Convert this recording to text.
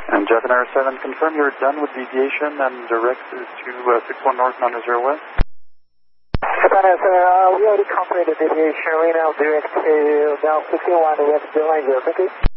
And Japan Air 7, confirm you're done with deviation and direct to 61 North, 90 West. Japan Air 7, we already completed deviation. We now direct to now 61 West, 90. Thank you.